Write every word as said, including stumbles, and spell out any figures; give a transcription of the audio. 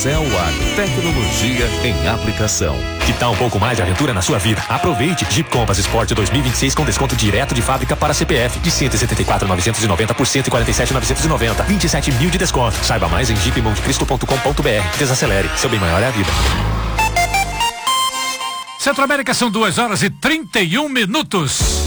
Celwar, tecnologia em aplicação. Que tal um pouco mais de aventura na sua vida? Aproveite! Jeep Compass Sport dois mil e vinte e seis com desconto direto de fábrica para C P F de cento e setenta e quatro mil novecentos e noventa por cento e quarenta e sete mil novecentos e noventa. vinte e sete mil de desconto. Saiba mais em jeep monte cristo ponto com ponto b r. Desacelere. Seu bem maior é a vida. Centro América, são duas horas e trinta e um minutos.